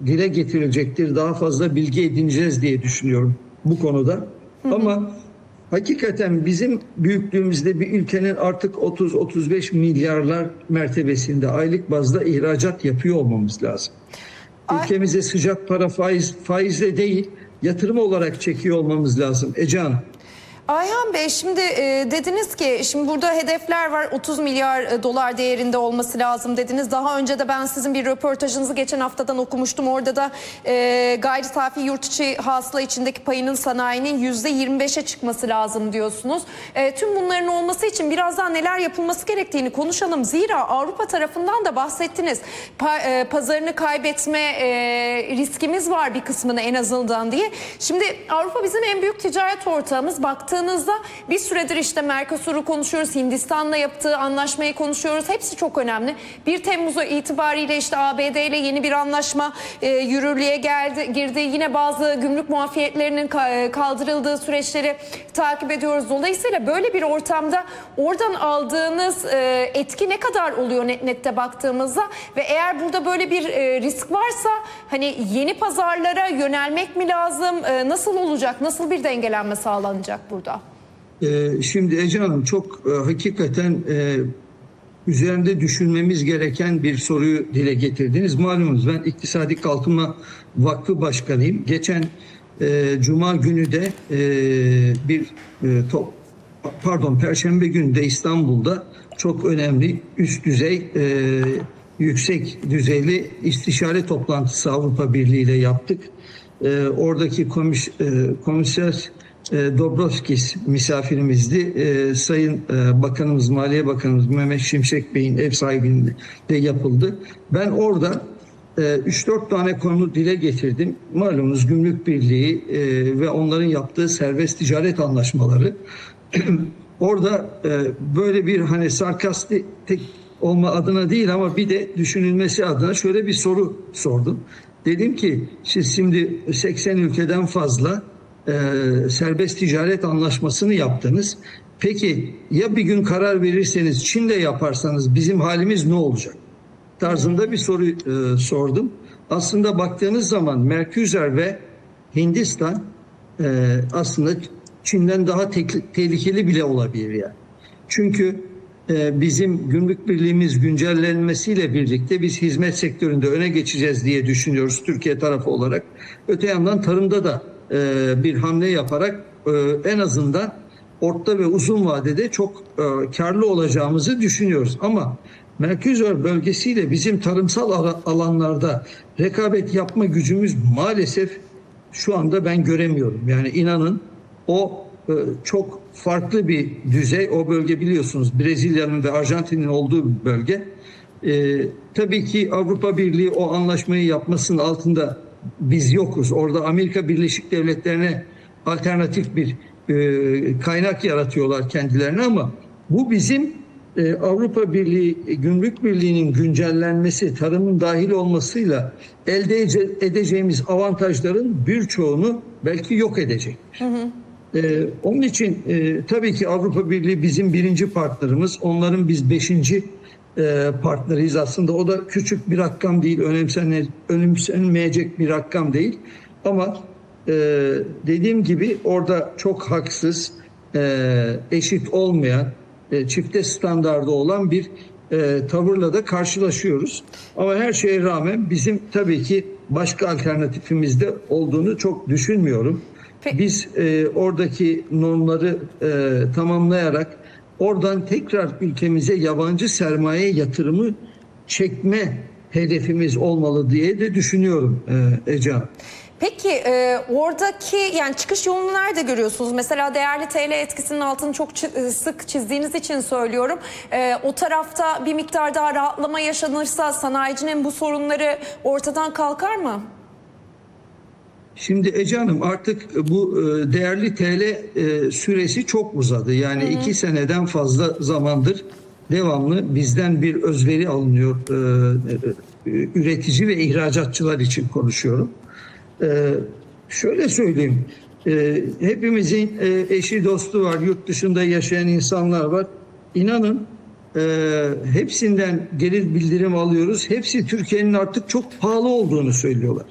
dile getirilecektir. Daha fazla bilgi edineceğiz diye düşünüyorum bu konuda. Ama hakikaten bizim büyüklüğümüzde bir ülkenin artık 30-35 milyarlar mertebesinde aylık bazda ihracat yapıyor olmamız lazım. Ülkemize sıcak para faizle değil, yatırım olarak çekiyor olmamız lazım Ece Hanım. Ayhan Bey, şimdi dediniz ki şimdi burada hedefler var, 30 milyar dolar değerinde olması lazım dediniz. Daha önce de ben sizin bir röportajınızı geçen haftadan okumuştum. Orada da gayri safi yurt içi hasıla içindeki payının sanayinin %25'e çıkması lazım diyorsunuz. Tüm bunların olması için birazdan neler yapılması gerektiğini konuşalım. Zira Avrupa tarafından da bahsettiniz. Pazarını kaybetme riskimiz var bir kısmını en azından diye. Şimdi Avrupa bizim en büyük ticaret ortağımız. Baktığınızda bir süredir işte Mercosur'u konuşuyoruz, Hindistan'la yaptığı anlaşmayı konuşuyoruz. Hepsi çok önemli. 1 Temmuz itibariyle işte ABD ile yeni bir anlaşma yürürlüğe girdi. Yine bazı gümrük muafiyetlerinin kaldırıldığı süreçleri takip ediyoruz. Dolayısıyla böyle bir ortamda oradan aldığınız etki ne kadar oluyor nette baktığımızda ve eğer burada böyle bir risk varsa hani yeni pazarlara yönelmek mi lazım? Nasıl olacak? Nasıl bir dengelenme sağlanacak burada? Şimdi Ece Hanım çok hakikaten üzerinde düşünmemiz gereken bir soruyu dile getirdiniz. Malumunuz ben İktisadi Kalkınma Vakfı Başkanıyım. Geçen Cuma günü de Perşembe günü de İstanbul'da çok önemli üst düzey yüksek düzeyli istişare toplantısı Avrupa Birliği ile yaptık. Oradaki komiser Dobrovskis misafirimizdi. Sayın Bakanımız, Maliye Bakanımız Mehmet Şimşek Bey'in ev sahipliğinde yapıldı. Ben orada 3-4 tane konu dile getirdim. Malumunuz Gümrük Birliği ve onların yaptığı serbest ticaret anlaşmaları. Orada böyle bir hani sarkastik olma adına değil ama bir de düşünülmesi adına şöyle bir soru sordum. Dedim ki siz şimdi 80 ülkeden fazla serbest ticaret anlaşmasını yaptınız. Peki ya bir gün karar verirseniz Çin'le yaparsanız bizim halimiz ne olacak? Tarzında bir soru sordum. Aslında baktığınız zaman Mercosur ve Hindistan aslında Çin'den daha tehlikeli bile olabilir yani. Çünkü bizim gümrük birliğimiz güncellenmesiyle birlikte biz hizmet sektöründe öne geçeceğiz diye düşünüyoruz Türkiye tarafı olarak. Öte yandan tarımda da bir hamle yaparak en azından orta ve uzun vadede çok karlı olacağımızı düşünüyoruz. Ama Mercosur bölgesiyle bizim tarımsal alanlarda rekabet yapma gücümüz maalesef şu anda ben göremiyorum. Yani inanın o çok farklı bir düzey. O bölge biliyorsunuz Brezilya'nın ve Arjantin'in olduğu bir bölge. Tabii ki Avrupa Birliği o anlaşmayı yapmasının altında biz yokuz. Orada Amerika Birleşik Devletleri'ne alternatif bir kaynak yaratıyorlar kendilerine ama bu bizim Avrupa Birliği, Gümrük Birliği'nin güncellenmesi, tarımın dahil olmasıyla elde edeceğimiz avantajların birçoğunu belki yok edecek. Onun için tabii ki Avrupa Birliği bizim birinci partnerimiz, onların biz 5. partneriyiz aslında. O da küçük bir rakam değil, önemsenmeyecek bir rakam değil. Ama dediğim gibi orada çok haksız, eşit olmayan, çifte standardı olan bir tavırla da karşılaşıyoruz. Ama her şeye rağmen bizim tabii ki başka alternatifimiz de olduğunu çok düşünmüyorum. Biz oradaki normları tamamlayarak oradan tekrar ülkemize yabancı sermaye yatırımı çekme hedefimiz olmalı diye de düşünüyorum Ece Hanım. Peki oradaki yani çıkış yolunu nerede görüyorsunuz? Mesela değerli TL etkisinin altını çok sık çizdiğiniz için söylüyorum. O tarafta bir miktar daha rahatlama yaşanırsa sanayicinin bu sorunları ortadan kalkar mı? Şimdi Ece Hanım artık bu değerli TL süresi çok uzadı. Yani 2 seneden fazla zamandır devamlı bizden bir özveri alınıyor. Üretici ve ihracatçılar için konuşuyorum. Şöyle söyleyeyim. Hepimizin eşi dostu var. Yurt dışında yaşayan insanlar var. İnanın hepsinden geri bildirim alıyoruz. Hepsi Türkiye'nin artık çok pahalı olduğunu söylüyorlar.